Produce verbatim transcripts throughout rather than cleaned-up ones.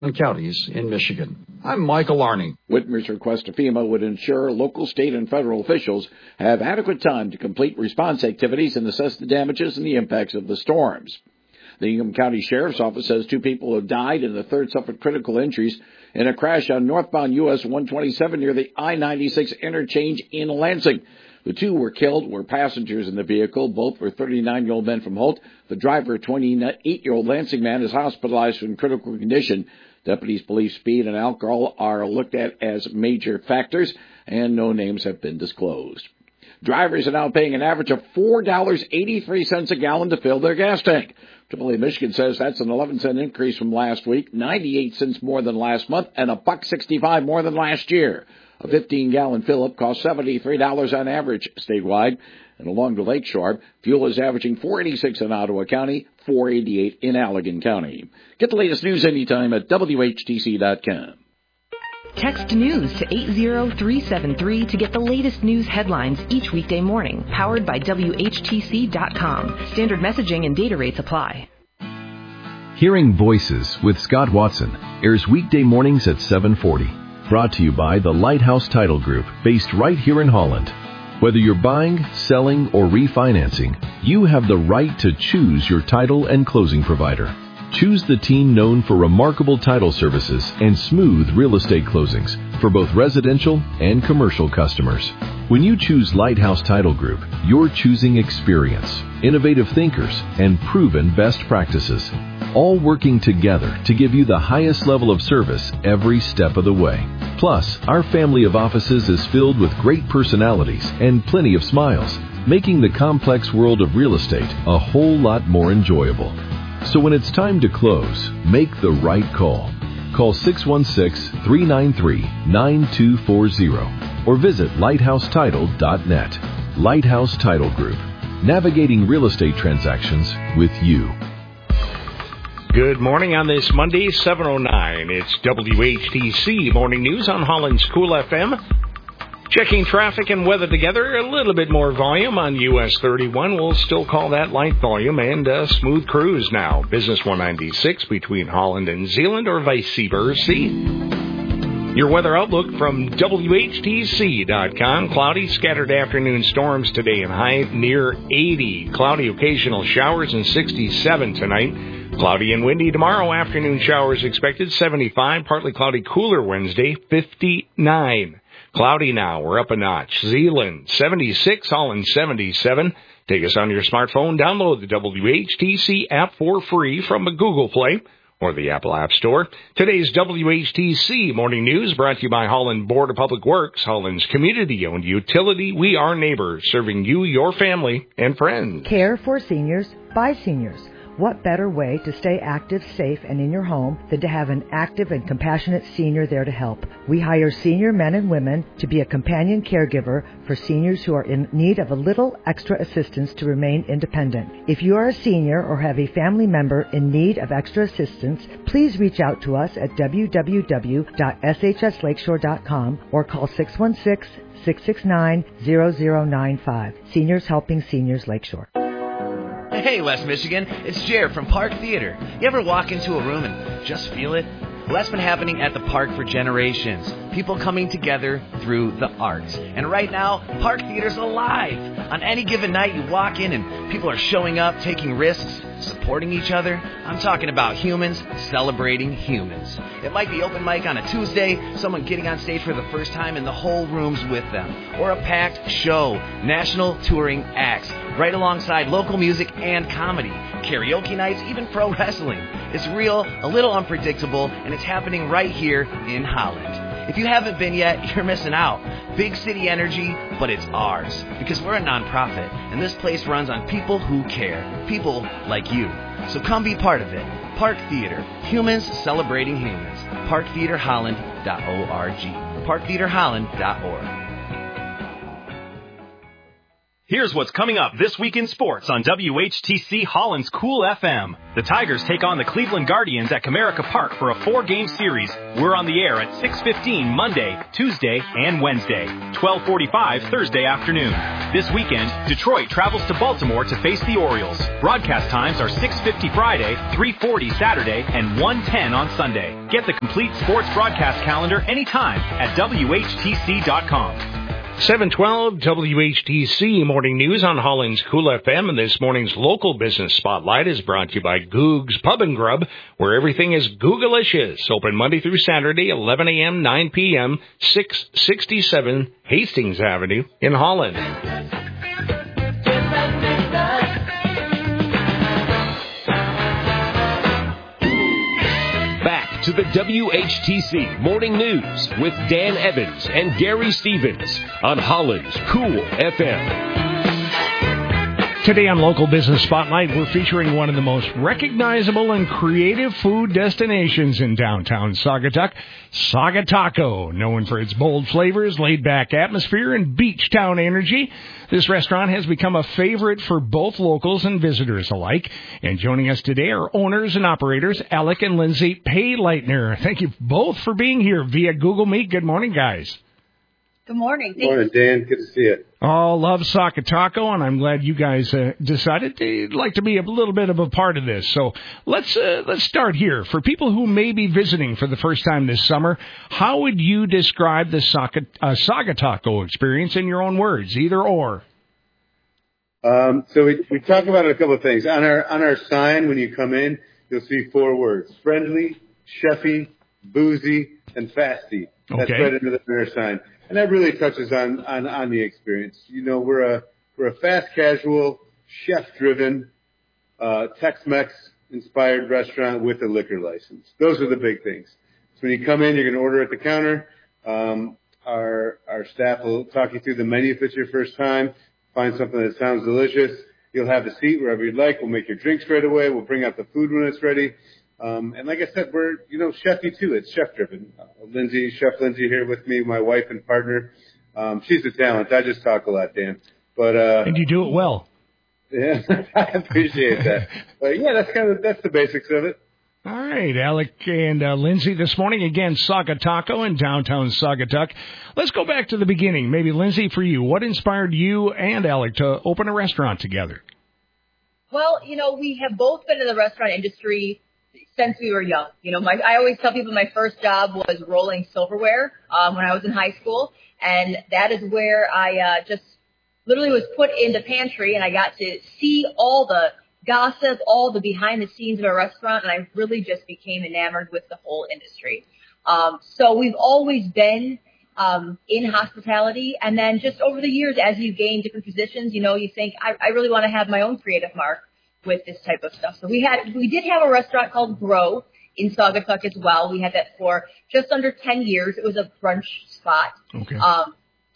and counties in Michigan. I'm Michael Arning. Whitmer's request to FEMA would ensure local, state, and federal officials have adequate time to complete response activities and assess the damages and the impacts of the storms. The Ingham County Sheriff's Office says two people have died and the third suffered critical injuries in a crash on northbound U S one twenty-seven near the I ninety-six interchange in Lansing. The two were killed were passengers in the vehicle. Both were thirty-nine-year-old men from Holt. The driver, a twenty-eight-year-old Lansing man, is hospitalized in critical condition. Deputies believe speed and alcohol are looked at as major factors, and no names have been disclosed. Drivers are now paying an average of four dollars and eighty-three cents a gallon to fill their gas tank. Triple A Michigan says that's an eleven cent increase from last week, ninety-eight cents more than last month, and a buck sixty-five more than last year. A fifteen-gallon fill-up costs seventy-three dollars on average statewide. And along the lakeshore, fuel is averaging four eighty-six in Ottawa County, four eighty-eight in Allegan County. Get the latest news anytime at W H T C dot com. Text news to eight zero three seven three to get the latest news headlines each weekday morning. Powered by W H T C dot com. Standard messaging and data rates apply. Hearing Voices with Scott Watson airs weekday mornings at seven forty. Brought to you by the Lighthouse Title Group, based right here in Holland. Whether you're buying, selling, or refinancing, you have the right to choose your title and closing provider. Choose the team known for remarkable title services and smooth real estate closings for both residential and commercial customers. When you choose Lighthouse Title Group, you're choosing experience, innovative thinkers, and proven best practices, all working together to give you the highest level of service every step of the way. Plus, our family of offices is filled with great personalities and plenty of smiles, making the complex world of real estate a whole lot more enjoyable. So when it's time to close, make the right call. Call six one six, three nine three, nine two four zero or visit lighthouse title dot net. Lighthouse Title Group, navigating real estate transactions with you. Good morning on this Monday, seven oh nine. It's W H T C Morning News on Holland's Cool F M. Checking traffic and weather together, a little bit more volume on U S thirty-one. We'll still call that light volume and a smooth cruise now. Business one ninety-six between Holland and Zeeland or vice versa. Your weather outlook from W H T C dot com. Cloudy, scattered afternoon storms today and high near eighty. Cloudy, occasional showers and sixty-seven tonight. Cloudy and windy tomorrow. Afternoon showers expected, seventy-five. Partly cloudy, cooler Wednesday, fifty-nine. Cloudy now, we're up a notch. Zeeland, seventy-six, Holland, seventy-seven. Take us on your smartphone. Download the W H T C app for free from the Google Play or the Apple App Store. Today's W H T C Morning News brought to you by Holland Board of Public Works, Holland's community-owned utility. We are neighbors, serving you, your family, and friends. Care for seniors by seniors. What better way to stay active, safe, and in your home than to have an active and compassionate senior there to help? We hire senior men and women to be a companion caregiver for seniors who are in need of a little extra assistance to remain independent. If you are a senior or have a family member in need of extra assistance, please reach out to us at w w w dot s h s lakeshore dot com or call six one six, six six nine, zero zero nine five. Seniors Helping Seniors Lakeshore. Hey, West Michigan, it's Jared from Park Theater. You ever walk into a room and just feel it? Well, that's been happening at the Park for generations. People coming together through the arts. And right now, Park Theater's alive. On any given night, you walk in and people are showing up, taking risks, supporting each other. I'm talking about humans celebrating humans. It might be open mic on a Tuesday, someone getting on stage for the first time and the whole room's with them. Or a packed show, national touring acts, right alongside local music and comedy. Karaoke nights, even pro wrestling. It's real, a little unpredictable, and it's happening right here in Holland. If you haven't been yet, you're missing out. Big city energy, but it's ours. Because we're a nonprofit, and this place runs on people who care. People like you. So come be part of it. Park Theater. Humans celebrating humans. park theater holland dot org. park theater holland dot org. Here's what's coming up this week in sports on W H T C Holland's Cool F M. The Tigers take on the Cleveland Guardians at Comerica Park for a four-game series. We're on the air at six fifteen Monday, Tuesday, and Wednesday, twelve forty-five Thursday afternoon. This weekend, Detroit travels to Baltimore to face the Orioles. Broadcast times are six fifty Friday, three forty Saturday, and one ten on Sunday. Get the complete sports broadcast calendar anytime at W H T C dot com. seven twelve W H T C Morning News on Holland's Cool F M, and this morning's local business spotlight is brought to you by Goog's Pub and Grub, where everything is Googalicious. Open Monday through Saturday, eleven a.m., nine p.m., six sixty-seven Hastings Avenue in Holland. To the W H T C Morning News with Dan Evans and Gary Stevens on Holland's Cool F M. Today on Local Business Spotlight, we're featuring one of the most recognizable and creative food destinations in downtown Saugatuck, Saugataco, known for its bold flavors, laid-back atmosphere, and beach town energy. This restaurant has become a favorite for both locals and visitors alike. And joining us today are owners and operators Alec and Lindsay Payleitner. Thank you both for being here via Google Meet. Good morning, guys. Good morning. Good morning, Dan. Good to see you. Oh, love Saugataco, and I'm glad you guys uh, decided you'd like to be a little bit of a part of this. So let's uh, let's start here. For people who may be visiting for the first time this summer, how would you describe the Saug- uh, Saugataco experience in your own words, either or? Um, so we, we talk about a couple of things. On our on our sign, when you come in, you'll see four words: friendly, chefy, boozy, and fasty. That's okay. Right under the our sign. And that really touches on, on, on the experience. You know, we're a we're a fast casual, chef driven, uh, Tex-Mex inspired restaurant with a liquor license. Those are the big things. So when you come in, you're going to order at the counter. Um, our our staff will talk you through the menu if it's your first time. Find something that sounds delicious. You'll have a seat wherever you'd like. We'll make your drinks right away. We'll bring out the food when it's ready. Um, and like I said, we're, you know, chefy too. It's chef driven. Uh, Lindsay, Chef Lindsay here with me, my wife and partner. Um, she's a talent. I just talk a lot, Dan. But, uh. And you do it well. Yeah, I appreciate that. But yeah, that's kind of, that's the basics of it. All right, Alec and uh, Lindsay this morning, again, Saugataco in downtown Saugatuck. Let's go back to the beginning. Maybe, Lindsay, for you, what inspired you and Alec to open a restaurant together? Well, you know, we have both been in the restaurant industry since we were young. You know, my, I always tell people my first job was rolling silverware um, when I was in high school, and that is where I uh, just literally was put in the pantry, and I got to see all the gossip, all the behind the scenes of a restaurant, and I really just became enamored with the whole industry. Um, so we've always been um, in hospitality, and then just over the years, as you gain different positions, you know, you think I, I really want to have my own creative mark with this type of stuff. So we had, we did have a restaurant called Grow in Saugatuck as well. We had that for just under ten years. It was a brunch spot. Okay. Um,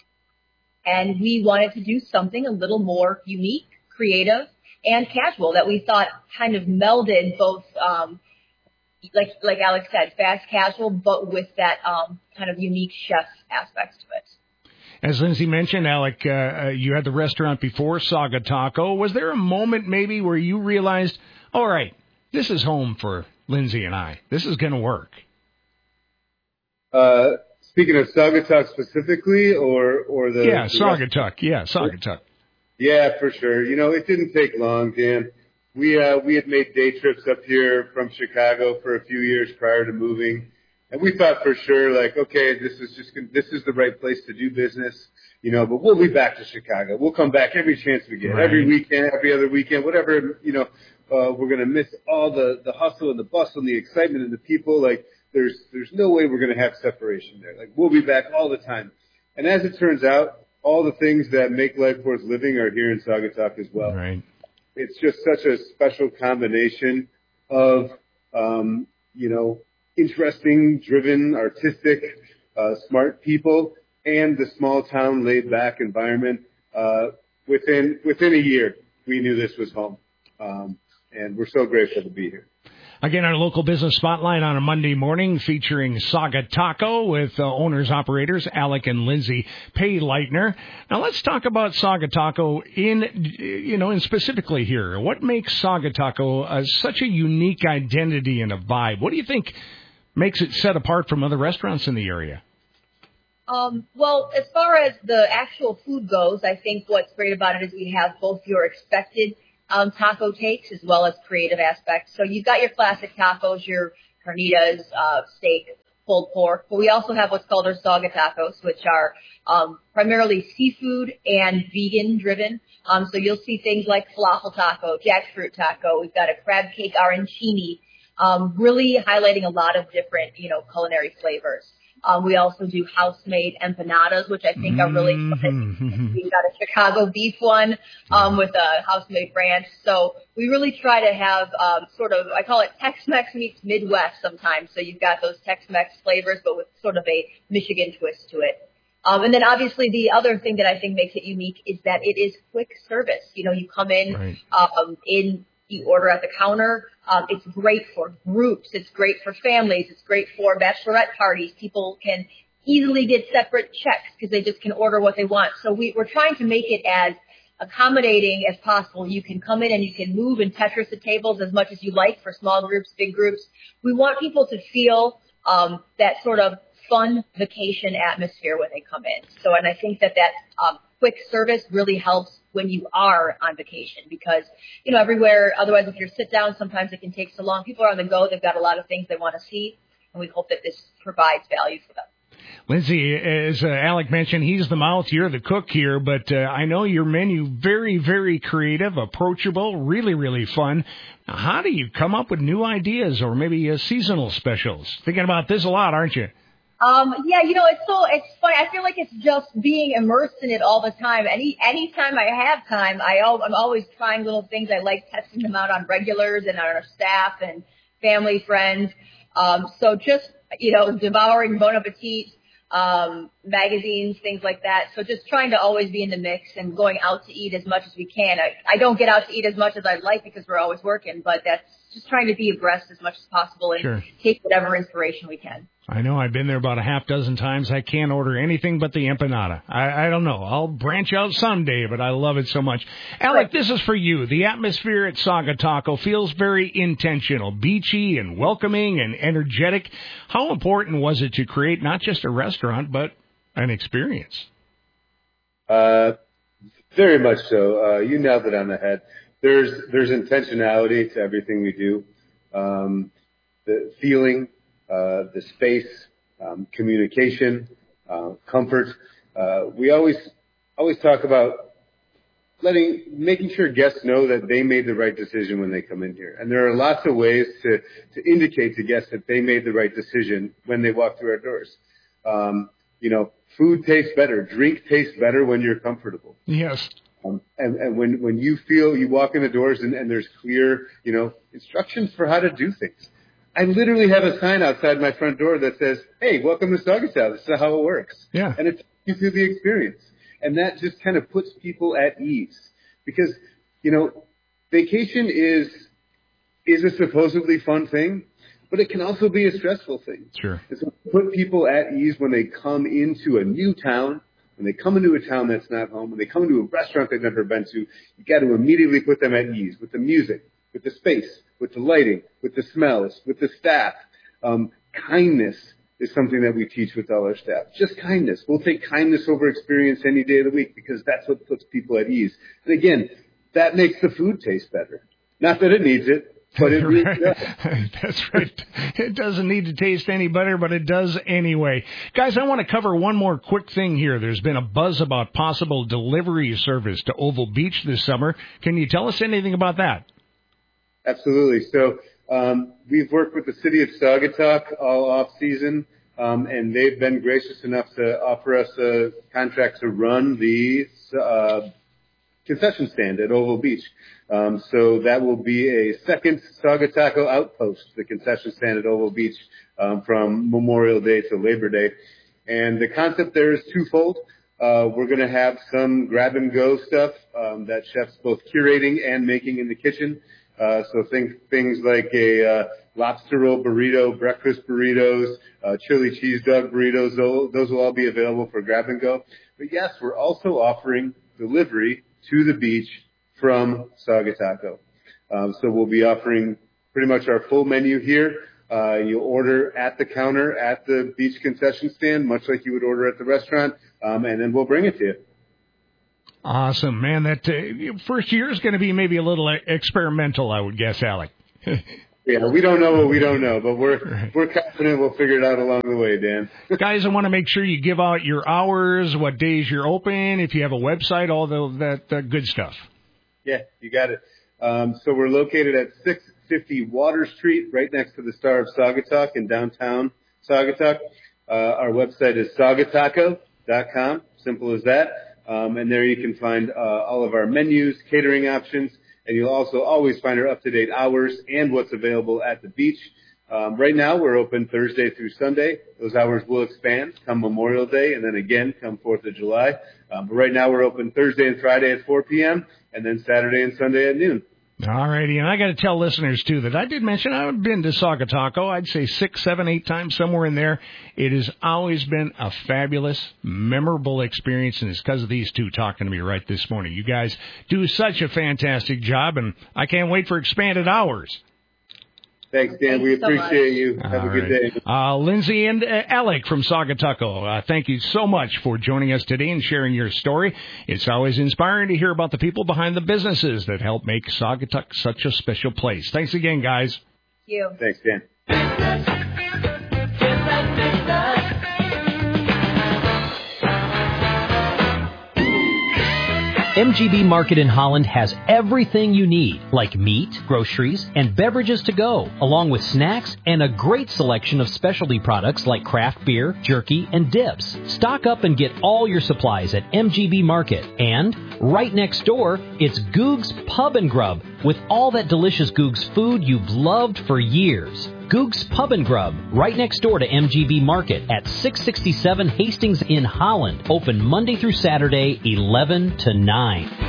and we wanted to do something a little more unique, creative, and casual that we thought kind of melded both, um, like, like Alex said, fast casual, but with that, um, kind of unique chef aspect to it. As Lindsay mentioned, Alec, uh, you had the restaurant before Saugataco. Was there a moment maybe where you realized, all right, this is home for Lindsay and I. This is going to work? Uh, speaking of Saugatuck specifically, or, or the... Yeah, the Saugatuck. Yeah, Saugatuck. Yeah, for sure. You know, it didn't take long, Dan. We, uh, we had made day trips up here from Chicago for a few years prior to moving. And we thought for sure, like, okay, this is just, this is the right place to do business, you know, but we'll be back to Chicago. We'll come back every chance we get, right. every weekend, every other weekend, whatever, you know, uh, we're going to miss all the, the hustle and the bustle and the excitement and the people. Like, there's, there's no way we're going to have separation there. Like, we'll be back all the time. And as it turns out, all the things that make life worth living are here in Saugatuck as well. Right. It's just such a special combination of, um, you know, interesting, driven, artistic, uh, smart people, and the small town laid back environment. Uh, within, within a year, we knew this was home. Um, and we're so grateful to be here. Again, our local business spotlight on a Monday morning featuring Saga Taco with uh, owners-operators Alec and Lindsay Payleitner. Now, let's talk about Saga Taco in, you know, and specifically here. What makes Saga Taco uh, such a unique identity and a vibe? What do you think makes it set apart from other restaurants in the area? Um, well, as far as the actual food goes, I think what's great about it is we have both your expected um, taco takes as well as creative aspects. So you've got your classic tacos, your carnitas, uh, steak, pulled pork, but we also have what's called our Saga tacos, which are um, primarily seafood and vegan driven. Um, so you'll see things like falafel taco, jackfruit taco. We've got a crab cake arancini, um, really highlighting a lot of different, you know, culinary flavors. Um, we also do house-made empanadas, which I think are really fun. Mm-hmm. We've got a Chicago beef one um, with a house-made ranch. So we really try to have um, sort of, I call it Tex-Mex meets Midwest sometimes. So you've got those Tex-Mex flavors, but with sort of a Michigan twist to it. Um, and then obviously the other thing that I think makes it unique is that it is quick service. You know, you come in right. um, in You order at the counter. Um, it's great for groups. It's great for families. It's great for bachelorette parties. People can easily get separate checks because they just can order what they want. So we, we're trying to make it as accommodating as possible. You can come in and you can move and Tetris the tables as much as you like for small groups, big groups. We want people to feel um, that sort of fun vacation atmosphere when they come in. So, and I think that that um, quick service really helps when you are on vacation because, you know, everywhere, otherwise if you're sit down, sometimes it can take so long. People are on the go. They've got a lot of things they want to see, and we hope that this provides value for them. Lindsay, as uh, Alec mentioned, he's the mouth, you're the cook here, but uh, I know your menu very, very creative, approachable, really, really fun. Now, how do you come up with new ideas or maybe uh, seasonal specials? Thinking about this a lot, aren't you? Um, yeah, you know, it's so, it's funny. I feel like it's just being immersed in it all the time. Any, any time I have time, I, al- I'm always trying little things. I like testing them out on regulars and on our staff and family, friends. Um, so just, you know, devouring Bon Appetit, um, magazines, things like that. So just trying to always be in the mix and going out to eat as much as we can. I, I don't get out to eat as much as I'd like because we're always working, but that's just trying to be abreast as much as possible and sure. take whatever inspiration we can. I know. I've been there about a half dozen times. I can't order anything but the empanada. I, I don't know. I'll branch out someday, but I love it so much. Alec, this is for you. The atmosphere at Saga Taco feels very intentional, beachy and welcoming and energetic. How important was it to create not just a restaurant, but an experience? Uh, very much so. Uh, you nailed it on the head. There's, there's intentionality to everything we do. Um, the feeling, Uh, the space, um, communication, uh, comfort. Uh, we always, always talk about letting, making sure guests know that they made the right decision when they come in here. And there are lots of ways to, to indicate to guests that they made the right decision when they walk through our doors. Um, you know, food tastes better. Drink tastes better when you're comfortable. Yes. Um, and, and when, when you feel you walk in the doors and, and there's clear, you know, instructions for how to do things. I literally have a sign outside my front door that says, "Hey, welcome to Saga Taco. This is how it works." Yeah. And it's you through the experience. And that just kind of puts people at ease. Because, you know, vacation is is a supposedly fun thing, but it can also be a stressful thing. Sure. And so put people at ease when they come into a new town, when they come into a town that's not home, when they come into a restaurant they've never been to, you got to immediately put them at ease with the music, with the space, with the lighting, with the smells, with the staff. Um, kindness is something that we teach with all our staff. Just kindness. We'll take kindness over experience any day of the week because that's what puts people at ease. And again, that makes the food taste better. Not that it needs it, but it really does. That's right. It doesn't need to taste any better, but it does anyway. Guys, I want to cover one more quick thing here. There's been a buzz about possible delivery service to Oval Beach this summer. Can you tell us anything about that? Absolutely. So um, we've worked with the city of Saugatuck all off season, um, and they've been gracious enough to offer us a contract to run the uh, concession stand at Oval Beach. Um, so that will be a second Saga Taco outpost, the concession stand at Oval Beach, um, from Memorial Day to Labor Day. And the concept there is twofold. Uh, we're going to have some grab-and-go stuff um, that chefs both curating and making in the kitchen. Uh, so think things like a uh, lobster roll burrito, breakfast burritos, uh, chili cheese dog burritos. Those, those will all be available for grab and go. But yes, we're also offering delivery to the beach from Saga Taco. Um, so we'll be offering pretty much our full menu here. Uh, you'll order at the counter at the beach concession stand, much like you would order at the restaurant, um, and then we'll bring it to you. Awesome, man. That uh, first year is going to be maybe a little experimental, I would guess, Alec. Yeah, we don't know what we don't know, but we're we're confident we'll figure it out along the way, Dan. Guys, I want to make sure you give out your hours, what days you're open, if you have a website, all the, that uh, good stuff. Yeah, you got it. Um, so we're located at six fifty Water Street, right next to the Star of Saugatuck in downtown Saugatuck. Uh, our website is saugataco dot com, simple as that. Um, and there you can find uh, all of our menus, catering options, and you'll also always find our up-to-date hours and what's available at the beach. Um, right now, we're open Thursday through Sunday. Those hours will expand come Memorial Day and then again come fourth of July. Um, but right now, we're open Thursday and Friday at four p.m. and then Saturday and Sunday at noon. All righty, and I got to tell listeners, too, that I did mention I've been to Saga Taco, I'd say six, seven, eight times, somewhere in there. It has always been a fabulous, memorable experience, and it's because of these two talking to me right this morning. You guys do such a fantastic job, and I can't wait for expanded hours. Thanks, Dan. We appreciate you. Have a good day. Uh, Lindsay and uh, Alec from Saga Taco, uh, thank you so much for joining us today and sharing your story. It's always inspiring to hear about the people behind the businesses that help make Saugatuck such a special place. Thanks again, guys. Thank you. Thanks, Dan. M G B Market in Holland has everything you need, like meat, groceries, and beverages to go, along with snacks and a great selection of specialty products like craft beer, jerky, and dips. Stock up and get all your supplies at M G B Market. And right next door, it's Goog's Pub and Grub, with all that delicious Goog's food you've loved for years. Goog's Pub and Grub, right next door to M G B Market at six sixty-seven Hastings in Holland. Open Monday through Saturday, eleven to nine.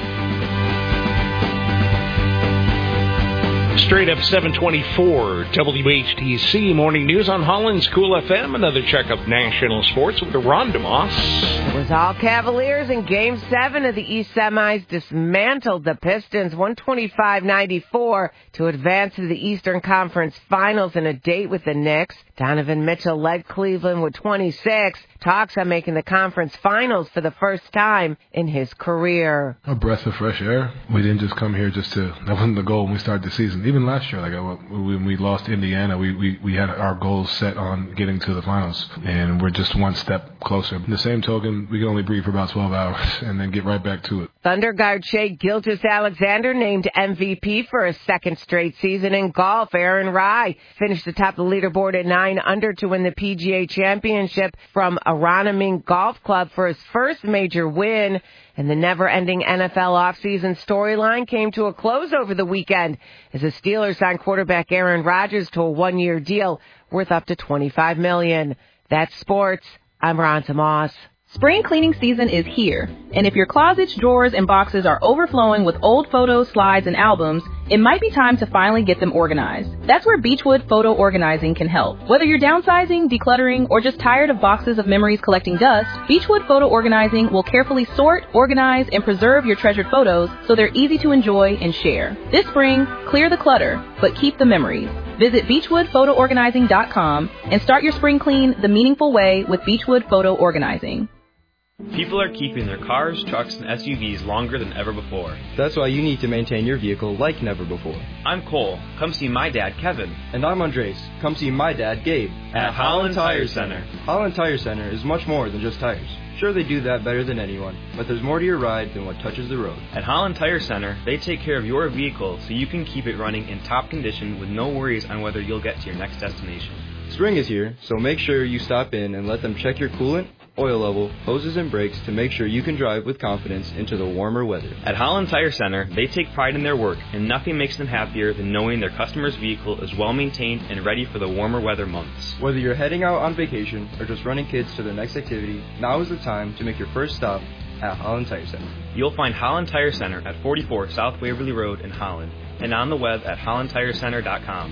Straight up seven twenty-four, W H T C Morning News on Holland's Cool F M. Another check of national sports with the Ron DeMoss. It was all Cavaliers in Game seven of the East Semis dismantled the Pistons one twenty-five ninety-four to advance to the Eastern Conference Finals in a date with the Knicks. Donovan Mitchell led Cleveland with twenty-six. Talks on making the conference finals for the first time in his career. A breath of fresh air. We didn't just come here just to, that wasn't the goal when we started the season. Even last year, like when we lost Indiana, we, we, we had our goals set on getting to the finals. And we're just one step closer. In the same token, we can only breathe for about twelve hours and then get right back to it. Thunder guard Shai Gilgeous-Alexander named M V P for a second straight season in golf. Aaron Rai finished atop the leaderboard at nine under to win the P G A Championship from Aronimink Golf Club for his first major win. And the never-ending N F L offseason storyline came to a close over the weekend as the Steelers signed quarterback Aaron Rodgers to a one-year deal worth up to twenty-five million dollars. That's sports. I'm Ron DeMoss. Spring cleaning season is here, and if your closets, drawers, and boxes are overflowing with old photos, slides, and albums, it might be time to finally get them organized. That's where Beechwood Photo Organizing can help. Whether you're downsizing, decluttering, or just tired of boxes of memories collecting dust, Beechwood Photo Organizing will carefully sort, organize, and preserve your treasured photos so they're easy to enjoy and share. This spring, clear the clutter, but keep the memories. Visit beechwood photo organizing dot com and start your spring clean the meaningful way with Beechwood Photo Organizing. People are keeping their cars, trucks, and S U Vs longer than ever before. That's why you need to maintain your vehicle like never before. I'm Cole. Come see my dad, Kevin. And I'm Andres. Come see my dad, Gabe. At, At Holland Tire Center. Holland Tire Center is much more than just tires. Sure, they do that better than anyone, but there's more to your ride than what touches the road. At Holland Tire Center, they take care of your vehicle so you can keep it running in top condition with no worries on whether you'll get to your next destination. Spring is here, so make sure you stop in and let them check your coolant, oil level, hoses, and brakes to make sure you can drive with confidence into the warmer weather. At Holland Tire Center, they take pride in their work, and nothing makes them happier than knowing their customer's vehicle is well maintained and ready for the warmer weather months. Whether you're heading out on vacation or just running kids to their next activity, now is the time to make your first stop at Holland Tire Center. You'll find Holland Tire Center at forty-four South Waverly Road in Holland and on the web at holland tire center dot com.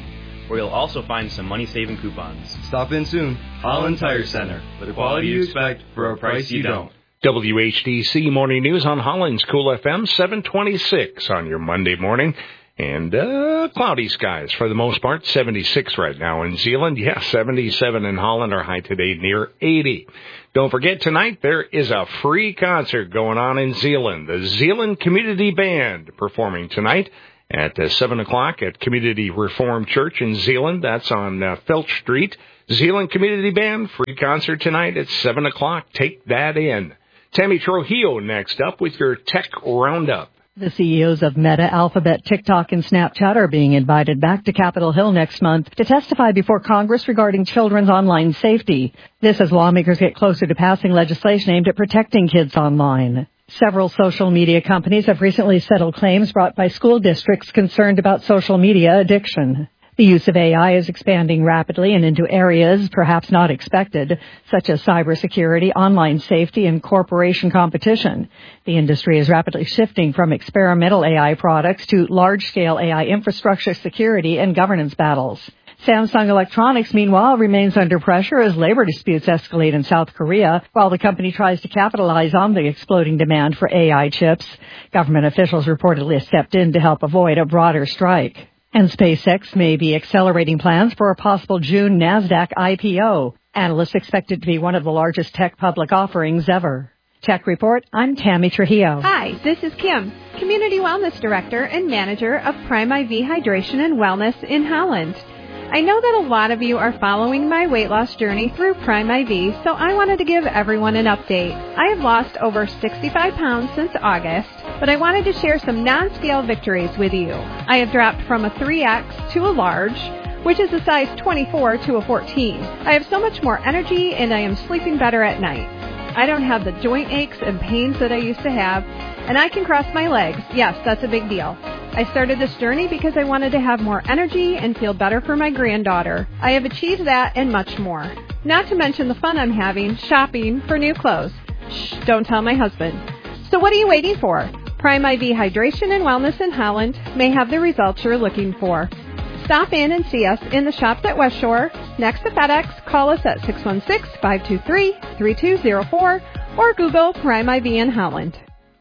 where you'll also find some money-saving coupons. Stop in soon. Holland Tire Center. For the quality you expect for a price you don't. W H T C Morning News on Holland's Cool F M, seven twenty-six on your Monday morning. And uh, cloudy skies for the most part, seventy-six right now in Zeeland. Yeah, seventy-seven in Holland, our high today near eighty. Don't forget, tonight there is a free concert going on in Zeeland. The Zeeland Community Band performing tonight at uh, seven o'clock at Community Reformed Church in Zeeland. That's on uh, Felch Street. Zeeland Community Band, free concert tonight at seven o'clock. Take that in. Tammy Trujillo next up with your Tech Roundup. The C E Os of Meta, Alphabet, TikTok, and Snapchat are being invited back to Capitol Hill next month to testify before Congress regarding children's online safety. This as lawmakers get closer to passing legislation aimed at protecting kids online. Several social media companies have recently settled claims brought by school districts concerned about social media addiction. The use of A I is expanding rapidly and into areas perhaps not expected, such as cybersecurity, online safety, and corporation competition. The industry is rapidly shifting from experimental A I products to large-scale A I infrastructure security and governance battles. Samsung Electronics, meanwhile, remains under pressure as labor disputes escalate in South Korea, while the company tries to capitalize on the exploding demand for A I chips. Government officials reportedly stepped in to help avoid a broader strike. And SpaceX may be accelerating plans for a possible June NASDAQ I P O. Analysts expect it to be one of the largest tech public offerings ever. Tech Report, I'm Tammy Trujillo. Hi, this is Kim, Community Wellness Director and Manager of Prime I V Hydration and Wellness in Holland. I know that a lot of you are following my weight loss journey through Prime I V, so I wanted to give everyone an update. I have lost over sixty-five pounds since August, but I wanted to share some non-scale victories with you. I have dropped from a three X to a large, which is a size twenty-four to a fourteen. I have so much more energy and I am sleeping better at night. I don't have the joint aches and pains that I used to have, and I can cross my legs. Yes, that's a big deal. I started this journey because I wanted to have more energy and feel better for my granddaughter. I have achieved that and much more. Not to mention the fun I'm having shopping for new clothes. Shh, don't tell my husband. So what are you waiting for? Prime I V Hydration and Wellness in Holland may have the results you're looking for. Stop in and see us in the shops at West Shore, next to FedEx. Call us at six one six, five two three, three two zero four or Google Prime I V in Holland.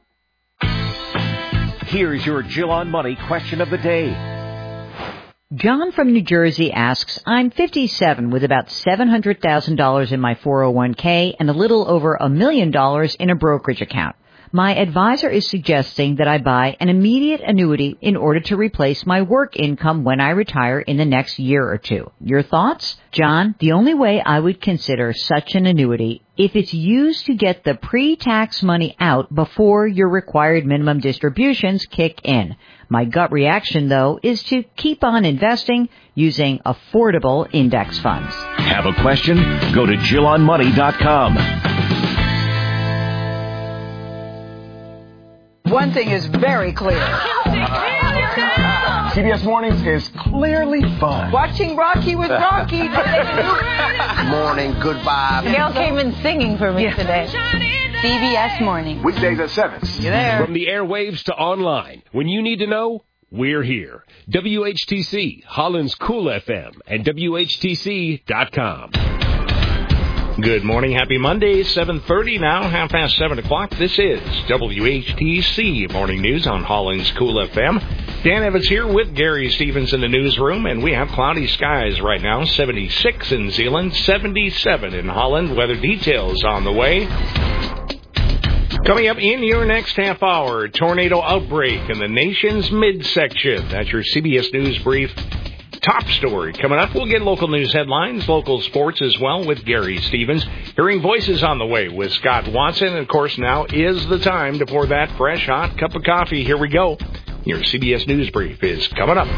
Here's your Jill on Money question of the day. John from New Jersey asks, I'm fifty-seven with about seven hundred thousand dollars in my four oh one k and a little over a million dollars in a brokerage account. My advisor is suggesting that I buy an immediate annuity in order to replace my work income when I retire in the next year or two. Your thoughts? John, the only way I would consider such an annuity if it's used to get the pre-tax money out before your required minimum distributions kick in. My gut reaction, though, is to keep on investing using affordable index funds. Have a question? Go to Jill on Money dot com. One thing is very clear. C B S Mornings is clearly fun. Watching Rocky with Rocky. Morning, good vibes. Gail came in singing for me yeah. today. C B S Morning. Weekdays at seven. See you there. From the airwaves to online, when you need to know, we're here. W H T C, Holland's Cool F M, and W H T C dot com. Good morning. Happy Monday, seven thirty now, half past seven o'clock. This is W H T C Morning News on Holland's Cool F M. Dan Evans here with Gary Stevens in the newsroom, and we have cloudy skies right now, seventy-six in Zeeland, seventy-seven in Holland. Weather details on the way. Coming up in your next half hour, tornado outbreak in the nation's midsection. That's your C B S News Brief. Top story coming up. We'll get local news headlines, local sports as well with Gary Stevens. Hearing voices on the way with Scott Watson. And, of course, now is the time to pour that fresh, hot cup of coffee. Here we go. Your C B S News Brief is coming up.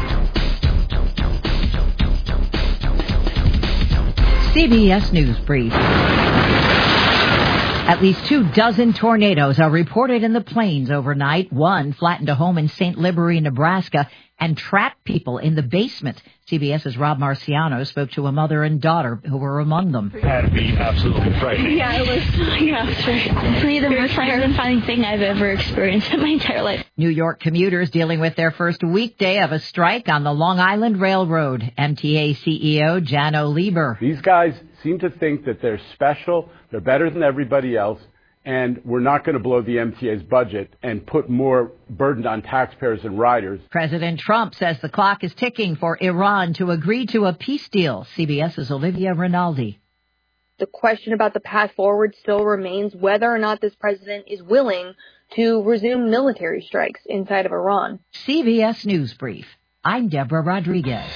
C B S News Brief. At least two dozen tornadoes are reported in the plains overnight. One flattened a home in Saint Libery, Nebraska, and trapped people in the basement. CBS's Rob Marciano spoke to a mother and daughter who were among them. It had to be absolutely frightening. Yeah, it was, yeah, it was definitely the most terrifying thing I've ever experienced in my entire life. New York commuters dealing with their first weekday of a strike on the Long Island Railroad. M T A C E O Jano Lieber. These guys seem to think that they're special, they're better than everybody else, and we're not going to blow the M T A's budget and put more burden on taxpayers and riders. President Trump says the clock is ticking for Iran to agree to a peace deal. CBS's Olivia Rinaldi. The question about the path forward still remains whether or not this president is willing to resume military strikes inside of Iran. C B S News Brief. I'm Deborah Rodriguez.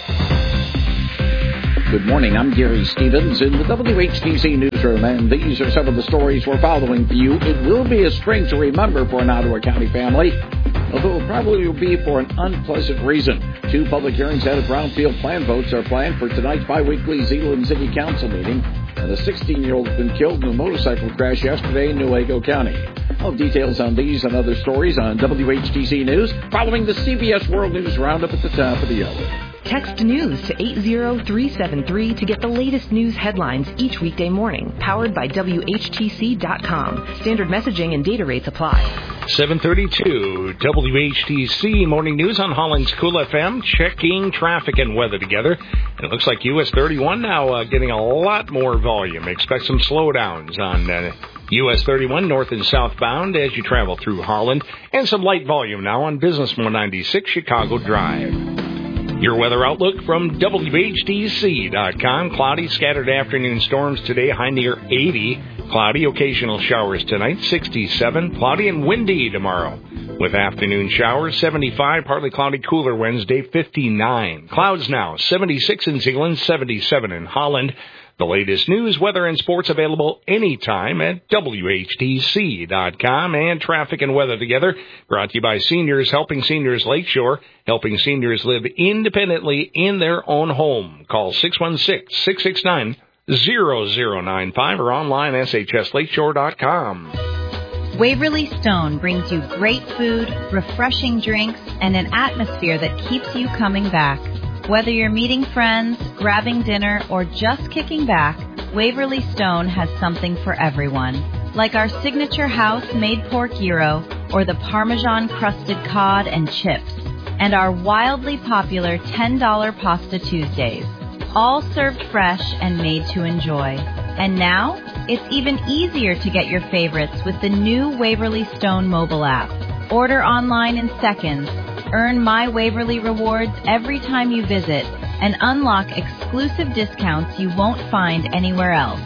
Good morning, I'm Gary Stevens in the W H T C newsroom, and these are some of the stories we're following for you. It will be a spring to remember for an Ottawa County family, although it probably will be for an unpleasant reason. Two public hearings and brownfield plan votes are planned for tonight's biweekly Zeeland City Council meeting, and a sixteen-year-old has been killed in a motorcycle crash yesterday in Newaygo County. All details on these and other stories on W H T C News following the C B S World News Roundup at the top of the hour. Text NEWS to eight zero three seven three to get the latest news headlines each weekday morning. Powered by W H T C dot com. Standard messaging and data rates apply. seven thirty-two W H T C Morning News on Holland's Cool F M. Checking traffic and weather together. And it looks like U S thirty-one now uh, getting a lot more volume. Expect some slowdowns on uh, U S thirty-one north and southbound as you travel through Holland. And some light volume now on Business one ninety-six Chicago Drive. Your weather outlook from W H T C dot com. Cloudy, scattered afternoon storms today, high near eighty. Cloudy, occasional showers tonight, sixty-seven. Cloudy and windy tomorrow, with afternoon showers, seventy-five. Partly cloudy, cooler Wednesday, fifty-nine. Clouds now, seventy-six in Zeeland, seventy-seven in Holland. The latest news, weather, and sports available anytime at W H T C dot com. And traffic and weather together, brought to you by Seniors Helping Seniors Lakeshore, helping seniors live independently in their own home. Call six one six, six six nine, zero zero nine five or online S H S lakeshore dot com. Waverly Stone brings you great food, refreshing drinks, and an atmosphere that keeps you coming back. Whether you're meeting friends, grabbing dinner, or just kicking back, Waverly Stone has something for everyone. Like our signature house-made pork gyro, or the Parmesan-crusted cod and chips, and our wildly popular ten dollar Pasta Tuesdays. All served fresh and made to enjoy. And now, it's even easier to get your favorites with the new Waverly Stone mobile app. Order online in seconds. Earn My Waverly rewards every time you visit and unlock exclusive discounts you won't find anywhere else.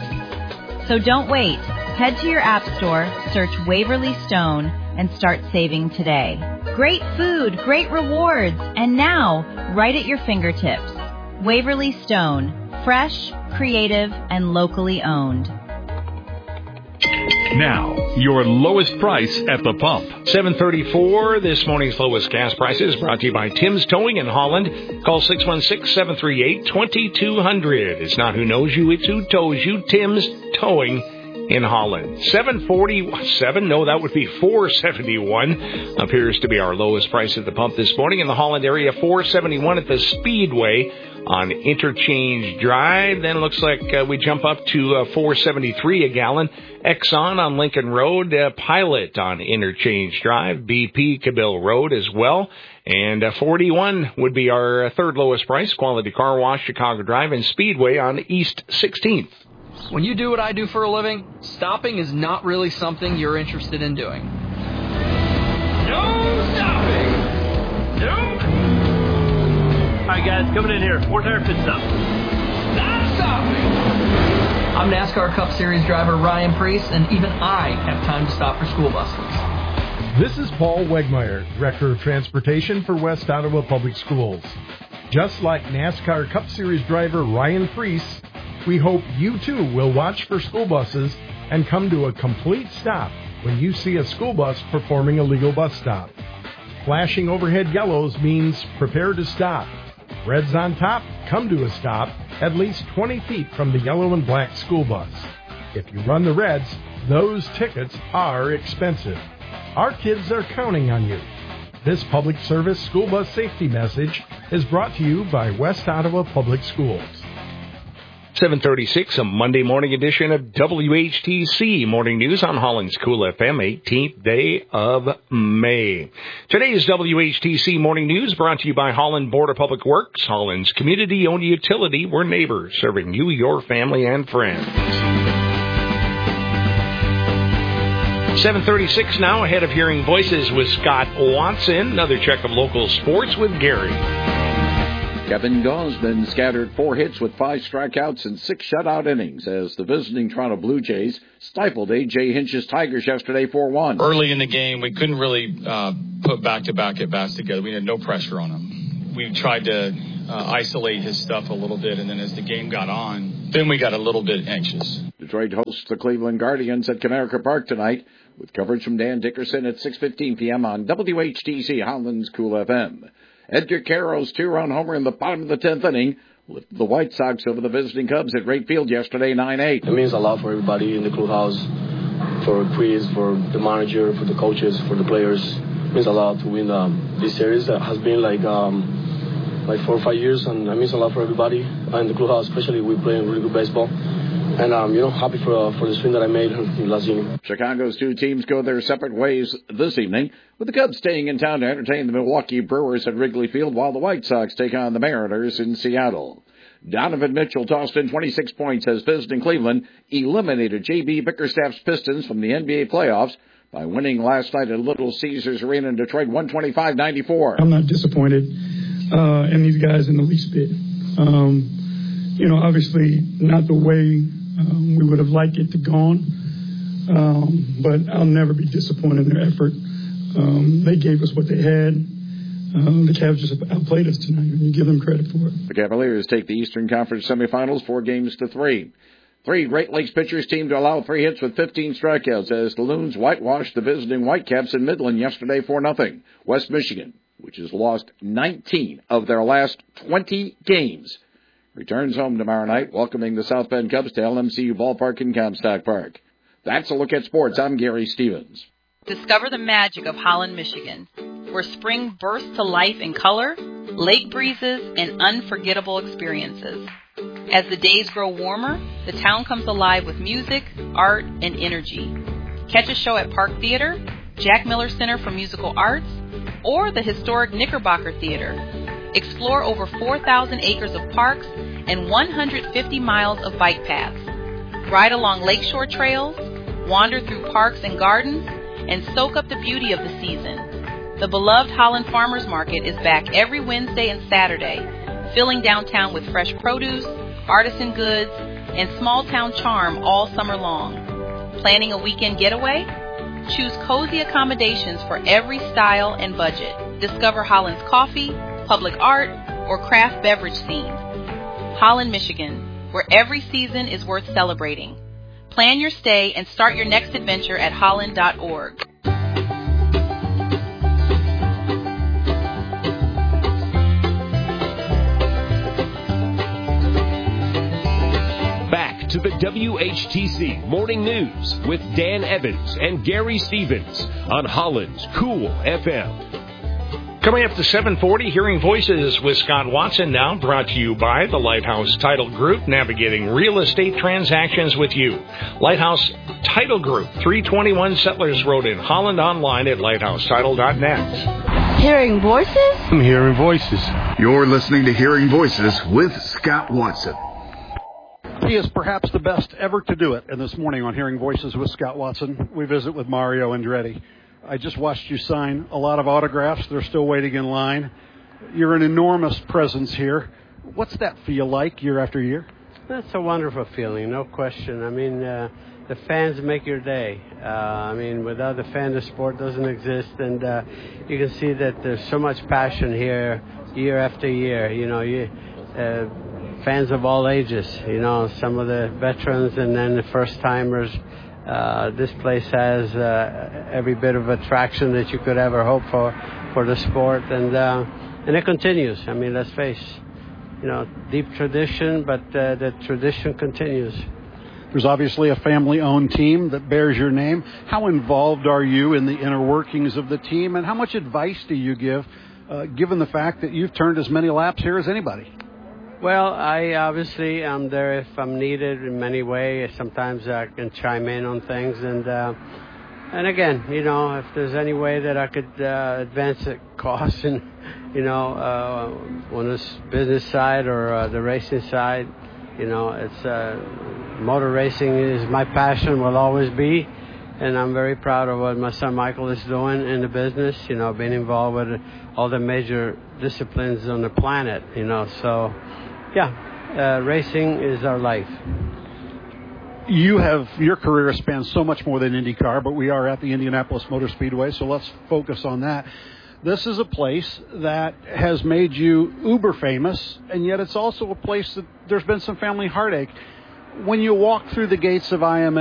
So don't wait. Head to your app store, search Waverly Stone, and start saving today. Great food, great rewards, and now, right at your fingertips. Waverly Stone. Fresh, creative, and locally owned. Now, your lowest price at the pump. seven thirty-four, this morning's lowest gas prices brought to you by Tim's Towing in Holland. Call six one six, seven three eight, two two zero zero. It's not who knows you, it's who tows you. Tim's Towing in Holland. seven forty-seven, no, that would be four seventy-one. Appears to be our lowest price at the pump this morning in the Holland area. four seventy-one at the Speedway on Interchange Drive. Then it looks like uh, we jump up to uh, four seventy-three a gallon. Exxon on Lincoln Road, uh, Pilot on Interchange Drive, B P Cabill Road as well. And uh, forty-one would be our uh, third lowest price. Quality Car Wash, Chicago Drive, and Speedway on East sixteenth. When you do what I do for a living, stopping is not really something you're interested in doing. No stopping! Nope! Alright guys, coming in here. Fourth hour pit stop. Not stopping! I'm NASCAR Cup Series driver Ryan Preece, and even I have time to stop for school buses. This is Paul Wegmeyer, Director of Transportation for West Ottawa Public Schools. Just like NASCAR Cup Series driver Ryan Preece, we hope you too will watch for school buses and come to a complete stop when you see a school bus performing a legal bus stop. Flashing overhead yellows means prepare to stop. Reds on top, come to a stop at least twenty feet from the yellow and black school bus. If you run the reds, Those tickets are expensive. Our kids are counting on you. This public service school bus safety message is brought to you by West Ottawa Public Schools. seven thirty-six, a Monday morning edition of W H T C Morning News on Holland's Cool F M, eighteenth day of May. Today's W H T C Morning News brought to you by Holland Board of Public Works, Holland's community-owned utility. We're neighbors, serving you, your family, and friends. seven thirty-six now, ahead of hearing voices with Scott Watson. Another check of local sports with Gary. Kevin Gausman scattered four hits with five strikeouts and six shutout innings as the visiting Toronto Blue Jays stifled A J Hinch's Tigers yesterday four one. Early in the game, we couldn't really uh, put back-to-back at-bats together. We had no pressure on him. We tried to uh, isolate his stuff a little bit, and then as the game got on, then we got a little bit anxious. Detroit hosts the Cleveland Guardians at Comerica Park tonight, with coverage from Dan Dickerson at six fifteen p.m. on W H T C Holland's Cool F M. Edgar Carroll's two-run homer in the bottom of the tenth inning lifted the White Sox over the visiting Cubs at Wright Field yesterday nine eight. It means a lot for everybody in the clubhouse, for Chris, for the manager, for the coaches, for the players. It means a lot to win um, this series. That has been like um, like four or five years, and it means a lot for everybody in the clubhouse, especially we playing really good baseball. And, um, you know, happy for uh, for the swing that I made last evening. Chicago's two teams go their separate ways this evening, with the Cubs staying in town to entertain the Milwaukee Brewers at Wrigley Field, while the White Sox take on the Mariners in Seattle. Donovan Mitchell tossed in twenty-six points as visiting Cleveland eliminated J B Bickerstaff's Pistons from the N B A playoffs by winning last night at Little Caesars Arena in Detroit one twenty-five ninety-four. I'm not disappointed uh, in these guys in the least bit. Um, you know, obviously not the way Um, we would have liked it to go on, um, but I'll never be disappointed in their effort. Um, they gave us what they had. Um, the Cavs just outplayed us tonight, and you give them credit for it. The Cavaliers take the Eastern Conference semifinals four games to three. Three Great Lakes pitchers team to allow three hits with fifteen strikeouts as the Loons whitewashed the visiting Whitecaps in Midland yesterday four nothing. West Michigan, which has lost nineteen of their last twenty games, returns home tomorrow night, welcoming the South Bend Cubs to L M C U Ballpark in Comstock Park. That's a look at sports. I'm Gary Stevens. Discover the magic of Holland, Michigan, where spring bursts to life in color, lake breezes, and unforgettable experiences. As the days grow warmer, the town comes alive with music, art, and energy. Catch a show at Park Theater, Jack Miller Center for Musical Arts, or the historic Knickerbocker Theater. Explore over four thousand acres of parks and one hundred fifty miles of bike paths. Ride along lakeshore trails, wander through parks and gardens, and soak up the beauty of the season. The beloved Holland Farmers Market is back every Wednesday and Saturday, filling downtown with fresh produce, artisan goods, and small-town charm all summer long. Planning a weekend getaway? Choose cozy accommodations for every style and budget. Discover Holland's coffee, public art, or craft beverage scene. Holland, Michigan, where every season is worth celebrating. Plan your stay and start your next adventure at holland dot org. Back to the W H T C Morning News with Dan Evans and Gary Stevens on Holland's Cool F M. Coming up to seven forty, Hearing Voices with Scott Watson now, brought to you by the Lighthouse Title Group, navigating real estate transactions with you. Lighthouse Title Group, three twenty-one Settlers Road in Holland, online at lighthouse title dot net. Hearing Voices? I'm Hearing Voices. You're listening to Hearing Voices with Scott Watson. He is perhaps the best ever to do it. And this morning on Hearing Voices with Scott Watson, we visit with Mario Andretti. I just watched you sign a lot of autographs. They're still waiting in line. You're an enormous presence here. What's that feel like year after year? That's a wonderful feeling, no question. I mean, uh, the fans make your day. Uh, I mean, without the fans, the sport doesn't exist. And uh, you can see that there's so much passion here year after year. You know, you, uh, fans of all ages, you know, some of the veterans and then the first-timers. Uh, this place has uh, every bit of attraction that you could ever hope for for the sport, and uh, and it continues. I mean, let's face, you know, deep tradition, but uh, the tradition continues. There's obviously a family-owned team that bears your name. How involved are you in the inner workings of the team, and how much advice do you give, uh, given the fact that you've turned as many laps here as anybody? Well, I obviously am there if I'm needed in many ways. Sometimes I can chime in on things, and uh, and again, you know, if there's any way that I could uh, advance the cost, and you know, uh, on this business side or uh, the racing side, you know, it's uh, motor racing is my passion, will always be, and I'm very proud of what my son Michael is doing in the business. You know, being involved with all the major disciplines on the planet. You know, so. Yeah, uh, racing is our life. You have, your career spans so much more than IndyCar, but we are at the Indianapolis Motor Speedway, so let's focus on that. This is a place that has made you uber famous, and yet it's also a place that there's been some family heartache. When you walk through the gates of I M S,